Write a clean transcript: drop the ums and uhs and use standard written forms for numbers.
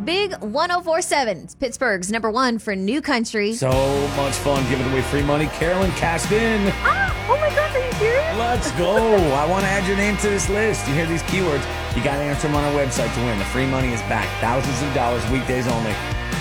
Big 104.7. It's Pittsburgh's #1 for new country. So much fun giving away free money. Carolyn cast in. Oh my gosh, are you serious? Let's go. I want to add your name to this list. You hear these keywords, you got to answer them on our website to win. The free money is back. Thousands of dollars, weekdays only.